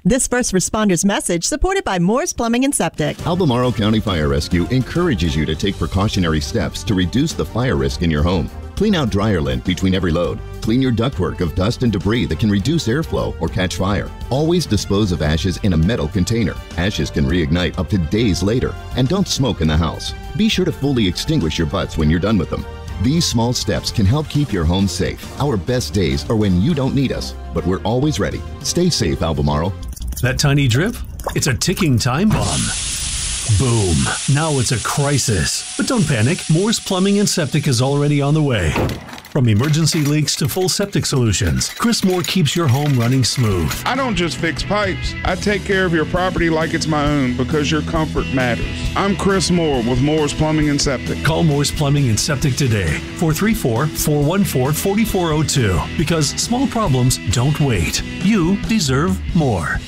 This first responders message supported by Moore's Plumbing and Septic. Albemarle County Fire Rescue encourages you to take precautionary steps to reduce the fire risk in your home. Clean out dryer lint between every load. Clean your ductwork of dust and debris that can reduce airflow or catch fire. Always dispose of ashes in a metal container. Ashes can reignite up to days later. And don't smoke in the house. Be sure to fully extinguish your butts when you're done with them. These small steps can help keep your home safe. Our best days are when you don't need us, but we're always ready. Stay safe, Albemarle. That tiny drip? It's a ticking time bomb. Boom. Now it's a crisis. But don't panic. Moore's Plumbing and Septic is already on the way. From emergency leaks to full septic solutions, Chris Moore keeps your home running smooth. I don't just fix pipes. I take care of your property like it's my own because your comfort matters. I'm Chris Moore with Moore's Plumbing and Septic. Call Moore's Plumbing and Septic today. 434-414-4402. Because small problems don't wait. You deserve more.